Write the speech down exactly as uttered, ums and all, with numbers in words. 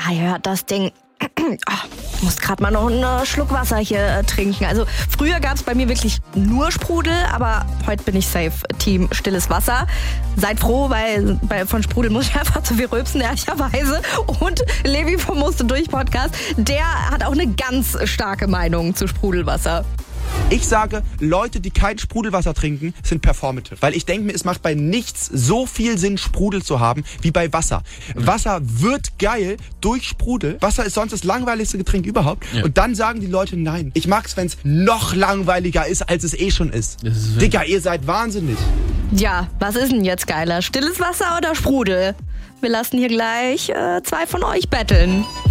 Ah ja, das Ding. Oh, ich muss gerade mal noch einen Schluck Wasser hier äh, trinken. Also früher gab es bei mir wirklich nur Sprudel, aber heute bin ich safe Team stilles Wasser. Seid froh, weil bei, von Sprudel muss ich einfach zu viel rülpsen, ehrlicherweise. Und Levi vom Musste durch Podcast, der hat auch eine ganz starke Meinung zu Sprudelwasser. Ich sage, Leute, die kein Sprudelwasser trinken, sind performative. Weil ich denke mir, es macht bei nichts so viel Sinn, Sprudel zu haben, wie bei Wasser. Wasser wird geil durch Sprudel. Wasser ist sonst das langweiligste Getränk überhaupt. Ja. Und dann sagen die Leute nein. Ich mag's, wenn es noch langweiliger ist, als es eh schon ist. ist Digga, ihr seid wahnsinnig. Ja, was ist denn jetzt geiler? Stilles Wasser oder Sprudel? Wir lassen hier gleich äh, zwei von euch betteln.